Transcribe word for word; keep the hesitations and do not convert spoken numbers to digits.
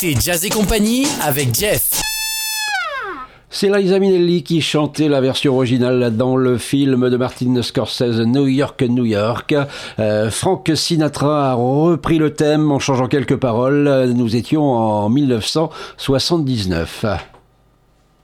C'était Jazz et Compagnie avec Jeff. C'est Liza Minnelli qui chantait la version originale dans le film de Martin Scorsese, New York, New York. Euh, Frank Sinatra a repris le thème en changeant quelques paroles. Nous étions en mille neuf cent soixante-dix-neuf.